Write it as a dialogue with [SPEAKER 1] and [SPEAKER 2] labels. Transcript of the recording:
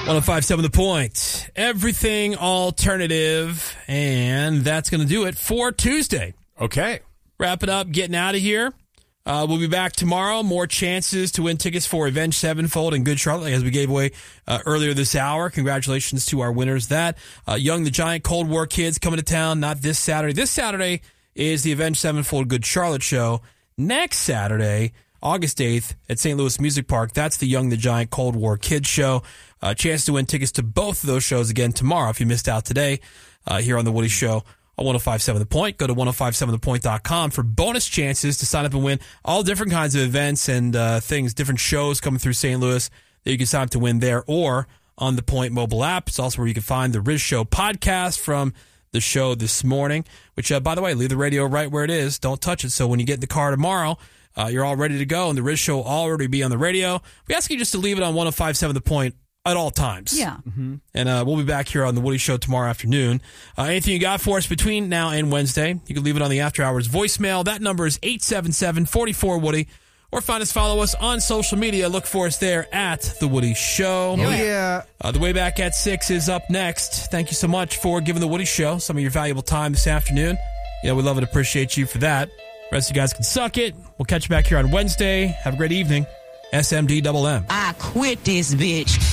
[SPEAKER 1] 105.7 The Point. Everything alternative. And that's going to do it for Tuesday.
[SPEAKER 2] Okay.
[SPEAKER 1] Wrap it up, getting out of here. We'll be back tomorrow. More chances to win tickets for Avenged Sevenfold in Good Charlotte, as we gave away earlier this hour. Congratulations to our winners. That Young the Giant Cold War Kids coming to town, not this Saturday. This Saturday is the Avenged Sevenfold Good Charlotte show. Next Saturday, August 8th at St. Louis Music Park, that's the Young the Giant Cold War Kids show. Chance to win tickets to both of those shows again tomorrow if you missed out today here on The Woody Show. On 105.7 The Point. Go to 105.7thepoint.com for bonus chances to sign up and win all different kinds of events and things, different shows coming through St. Louis that you can sign up to win there or on the Point mobile app. It's also where you can find the Riz Show podcast from the show this morning, which, by the way, leave the radio right where it is. Don't touch it. So when you get in the car tomorrow, you're all ready to go and the Riz Show will already be on the radio. We ask you just to leave it on 105.7 The Point at all times.
[SPEAKER 3] Yeah.
[SPEAKER 1] Mm-hmm. And we'll be back here on the Woody Show tomorrow afternoon. Anything you got for us between now and Wednesday, you can leave it on the After Hours voicemail. That number is 877-44-WOODY. Or follow us on social media. Look for us there at The Woody Show.
[SPEAKER 2] Oh, yeah.
[SPEAKER 1] The Way Back at 6 is up next. Thank you so much for giving The Woody Show some of your valuable time this afternoon. We love and appreciate you for that. The rest of you guys can suck it. We'll catch you back here on Wednesday. Have a great evening. SMD-double-M.
[SPEAKER 4] I quit this bitch.